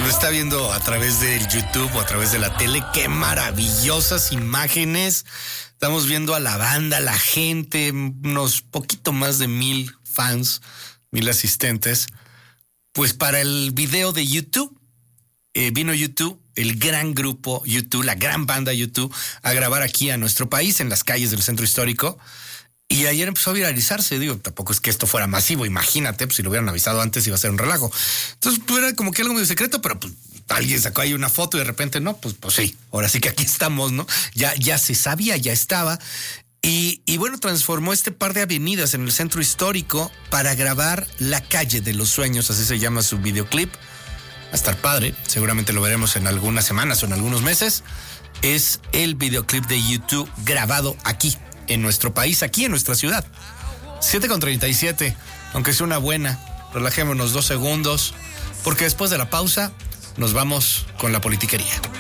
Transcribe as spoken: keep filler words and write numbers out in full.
Se me está viendo a través del YouTube o a través de la tele. ¡Qué maravillosas imágenes! Estamos viendo a la banda, la gente, unos poquito más de mil fans, mil asistentes. Pues para el video de YouTube, eh, vino YouTube, el gran grupo YouTube, la gran banda YouTube, a grabar aquí a nuestro país, en las calles del centro histórico. Y ayer empezó a viralizarse. Digo, tampoco es que esto fuera masivo, imagínate, pues si lo hubieran avisado antes iba a ser un relajo. Entonces, pues era como que algo medio secreto, pero pues alguien sacó ahí una foto y de repente, no, pues, pues sí, ahora sí que aquí estamos, ¿no? Ya, ya se sabía, ya estaba. Y, y bueno, transformó este par de avenidas en el centro histórico para grabar La Calle de los Sueños, así se llama su videoclip. Va a estar padre, seguramente lo veremos en algunas semanas o en algunos meses. Es el videoclip de YouTube grabado aquí, en nuestro país, aquí en nuestra ciudad. siete con treinta y siete, aunque sea una buena, relajémonos dos segundos, porque después de la pausa nos vamos con la politiquería.